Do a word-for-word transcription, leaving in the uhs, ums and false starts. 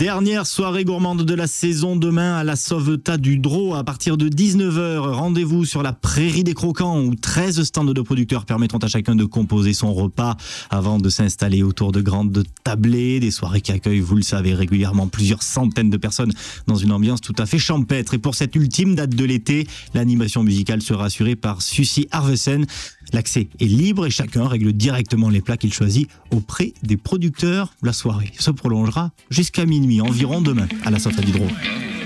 Dernière soirée gourmande de la saison demain à la Sauvetat du Drô à partir de dix-neuf heures. Rendez-vous sur la Prairie des Croquants où treize stands de producteurs permettront à chacun de composer son repas avant de s'installer autour de grandes tablées. Des soirées qui accueillent, vous le savez, régulièrement plusieurs centaines de personnes dans une ambiance tout à fait champêtre. Et pour cette ultime date de l'été, l'animation musicale sera assurée par Susi Arvesen. L'accès est libre et chacun règle directement les plats qu'il choisit auprès des producteurs. La soirée se prolongera jusqu'à minuit environ demain à la Sauvetat du Drô.